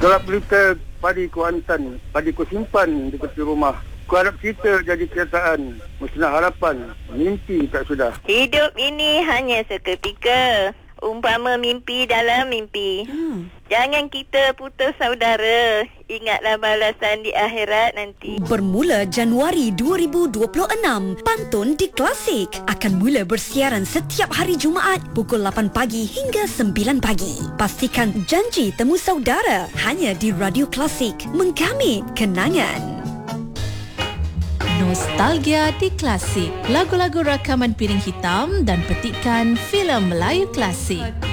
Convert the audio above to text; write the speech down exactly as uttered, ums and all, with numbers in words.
Kalau berita padi Kuantan, padi ku simpan di tepi rumah. Ku harap kita jadi kenyataan, musnah harapan, mimpi tak sudah. Hidup ini hanya seketika, umpama mimpi dalam mimpi. Hmm. Jangan kita putus saudara, ingatlah balasan di akhirat nanti. Bermula Januari dua ribu dua puluh enam, Pantun di Klasik akan mula bersiaran setiap hari Jumaat pukul lapan pagi hingga sembilan pagi. Pastikan janji temu saudara hanya di Radio Klasik, menggamit kenangan. Nostalgia di Klasik. Lagu-lagu rakaman piring hitam dan petikan filem Melayu klasik.